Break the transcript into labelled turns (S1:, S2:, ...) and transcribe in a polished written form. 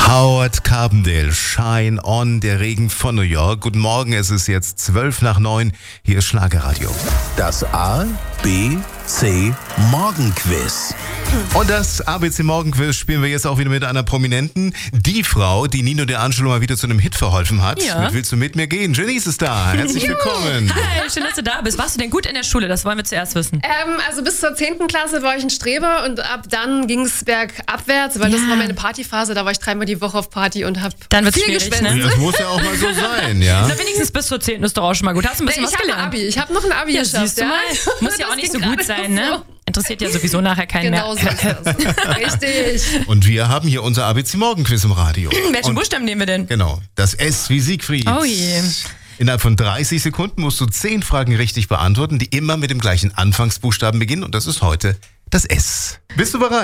S1: Howard Carpendale, Shine On, der Regen von New York. Guten Morgen, es ist jetzt 8:12. Hier ist Schlagerradio.
S2: Das A, B, C Morgenquiz.
S1: Und das ABC Morgenquiz spielen wir jetzt auch wieder mit einer Prominenten. Die Frau, die Nino De Angelo mal wieder zu einem Hit verholfen hat.
S3: Ja.
S1: Mit Willst du mit mir gehen? Janice ist da. Herzlich willkommen.
S3: Hi, schön, dass du da bist. Warst du denn gut in der Schule? Das wollen wir zuerst wissen.
S4: Also bis zur 10. Klasse war ich ein Streber und ab dann ging es bergabwärts, weil das war meine Partyphase. Da war ich 3-mal die Woche auf Party und habe
S3: Dann wird's
S4: viel
S3: schwierig,
S4: geschwänzt.
S3: ne?
S1: Das muss ja auch mal so sein, ja?
S3: Na, wenigstens bis zur 10. ist doch auch schon mal gut. Hast du ein bisschen
S4: Ich
S3: was
S4: habe ein
S3: gelernt?
S4: Abi. Ich habe noch ein Abi
S3: Ja,
S4: geschafft.
S3: siehst du mal. Muss ja auch
S4: Das
S3: nicht
S4: ging
S3: so gut
S4: gerade
S3: sein, ne?
S4: so.
S3: Interessiert ja sowieso nachher keinen
S4: Genau so
S3: mehr.
S4: ist das. Richtig.
S1: Und wir haben hier unser ABC Morgenquiz im Radio.
S3: Welchen
S1: Und
S3: Buchstaben nehmen wir denn?
S1: genau, das S wie Siegfried.
S3: Oh je.
S1: Innerhalb von 30 Sekunden musst du 10 Fragen richtig beantworten, die immer mit dem gleichen Anfangsbuchstaben beginnen. Und das ist heute das S. Bist du bereit?